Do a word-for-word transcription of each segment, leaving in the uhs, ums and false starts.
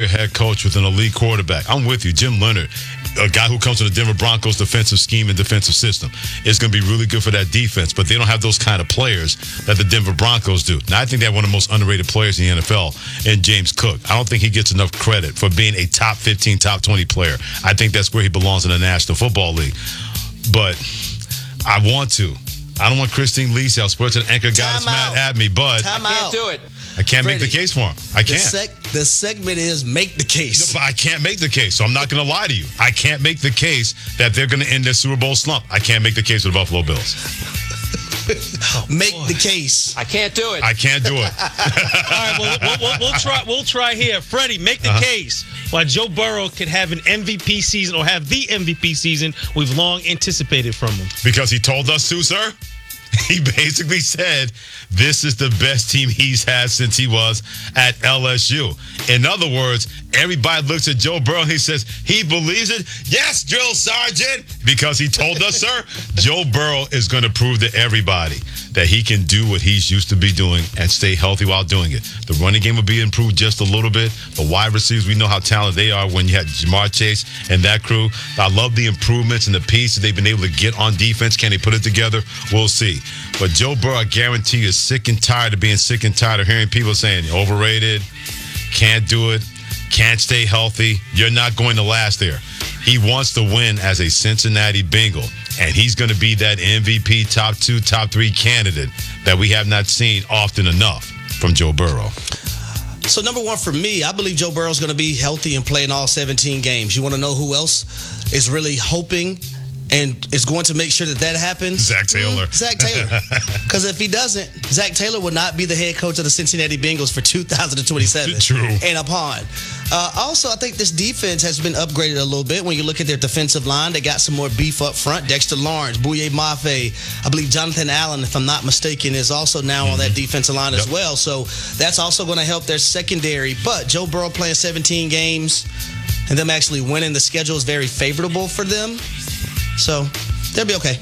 head coach with an elite quarterback. I'm with you. Jim Leonhard, a guy who comes from the Denver Broncos defensive scheme and defensive system, is going to be really good for that defense, but they don't have those kind of players that the Denver Broncos do. Now, I think they have one of the most underrated players in the N F L in James Cook. I don't think he gets enough credit for being a top fifteen, top twenty player. I think that's where he belongs in the National Football League. But I want to. I don't want Christine Lisi, our sports and anchor guy, that's mad at me, but Time I can't out. do it. I can't Freddie, make the case for him. I The, can't. sec- the segment is make the case. But I can't make the case, so I'm not going to lie to you. I can't make the case that they're going to end their Super Bowl slump. I can't make the case for the Buffalo Bills. Make the case. I can't do it. I can't do it. All right, well, we'll, we'll, we'll try. We'll try here, Freddie. Make the Uh-huh. case why Joe Burrow could have an M V P season or have the M V P season we've long anticipated from him. Because he told us to, sir. He basically said this is the best team he's had since he was at L S U. In other words, everybody looks at Joe Burrow and he says, he believes it. Yes, drill sergeant. Because he told us, sir, Joe Burrow is going to prove to everybody that he can do what he's used to be doing and stay healthy while doing it. The running game will be improved just a little bit. The wide receivers, we know how talented they are when you had Jamar Chase and that crew. I love the improvements and the pieces they've been able to get on defense. Can they put it together? We'll see. But Joe Burrow, I guarantee you, is sick and tired of being sick and tired of hearing people saying, overrated, can't do it, can't stay healthy, you're not going to last there. He wants to win as a Cincinnati Bengal, and he's going to be that M V P top two, top three candidate that we have not seen often enough from Joe Burrow. So number one for me, I believe Joe Burrow's going to be healthy and play in all seventeen games. You want to know who else is really hoping and is going to make sure that that happens? Zach Taylor. Mm, Zach Taylor. Because if he doesn't, Zach Taylor will not be the head coach of the Cincinnati Bengals for two thousand twenty-seven. True. And upon. Uh, also, I think this defense has been upgraded a little bit. When you look at their defensive line, they got some more beef up front. Dexter Lawrence, Bouye Mafe, I believe Jonathan Allen, if I'm not mistaken, is also now mm-hmm. on that defensive line yep. as well. So that's also going to help their secondary. But Joe Burrow playing seventeen games and them actually winning, the schedule is very favorable for them. So they'll be okay.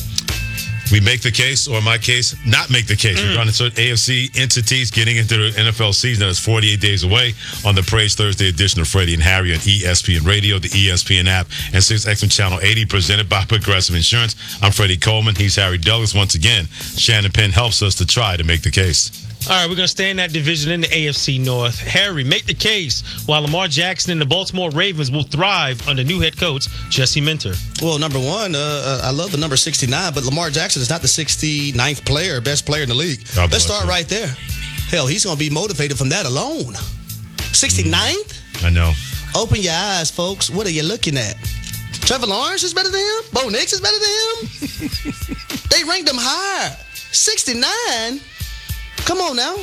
We make the case, or in my case, not make the case. Mm. We're running certain A F C entities getting into the N F L season that's forty-eight days away on the Praise Thursday edition of Freddie and Harry on E S P N Radio, the E S P N app, and six X M Channel eighty, presented by Progressive Insurance. I'm Freddie Coleman. He's Harry Douglas. Once again, Shannon Penn helps us to try to make the case. All right, we're going to stay in that division in the A F C North. Harry, make the case why Lamar Jackson and the Baltimore Ravens will thrive under new head coach Jesse Minter. Well, number one, uh, I love the number sixty-nine, but Lamar Jackson is not the sixty-ninth player, best player in the league. God Let's start you. right there. Hell, he's going to be motivated from that alone. sixty-ninth? Mm, I know. Open your eyes, folks. What are you looking at? Trevor Lawrence is better than him? Bo Nix is better than him? They ranked him higher. sixty-nine? Come on now.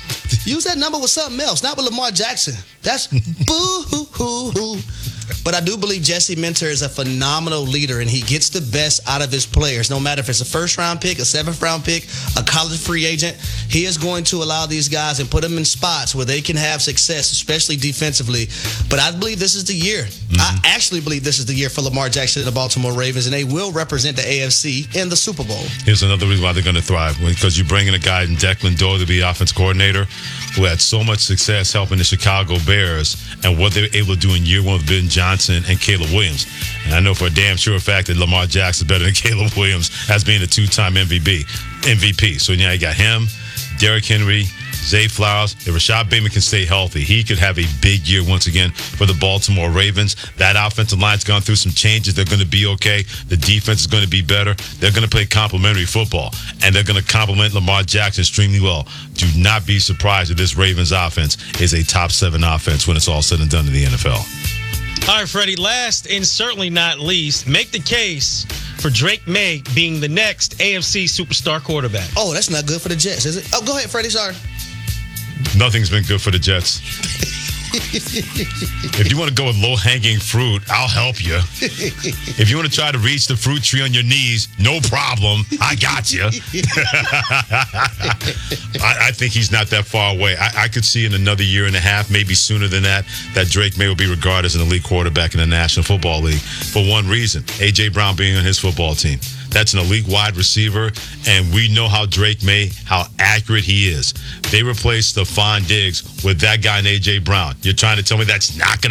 Use that number with something else, not with Lamar Jackson. That's boo-hoo-hoo-hoo. But I do believe Jesse Minter is a phenomenal leader, and he gets the best out of his players. No matter if it's a first-round pick, a seventh-round pick, a college free agent, he is going to allow these guys and put them in spots where they can have success, especially defensively. But I believe this is the year. Mm-hmm. I actually believe this is the year for Lamar Jackson and the Baltimore Ravens, and they will represent the A F C in the Super Bowl. Here's another reason why they're going to thrive, because you bring in a guy in Declan Dole to be offense coordinator who had so much success helping the Chicago Bears and what they were able to do in year one with Ben Johnson and Caleb Williams. And I know for a damn sure fact that Lamar Jackson is better than Caleb Williams as being a two-time M V P. M V P. So now you got him, Derrick Henry, Zay Flowers. If Rashad Bateman can stay healthy, he could have a big year once again for the Baltimore Ravens. That offensive line's gone through some changes. They're going to be okay. The defense is going to be better. They're going to play complementary football, and they're going to complement Lamar Jackson extremely well. Do not be surprised if this Ravens offense is a top seven offense when it's all said and done in the N F L. All right, Freddie, last and certainly not least, make the case for Drake May being the next A F C superstar quarterback. Oh, that's not good for the Jets, is it? Oh, go ahead, Freddie. Sorry. Nothing's been good for the Jets. If you want to go with low-hanging fruit, I'll help you. If you want to try to reach the fruit tree on your knees, no problem. I got you. I, I think he's not that far away. I, I could see in another year and a half, maybe sooner than that, that Drake May will be regarded as an elite quarterback in the National Football League for one reason, A J. Brown being on his football team. That's an elite wide receiver, and we know how Drake May, how accurate he is. They replaced Stephon Diggs with that guy in A J. Brown. You're trying to tell me that's not going to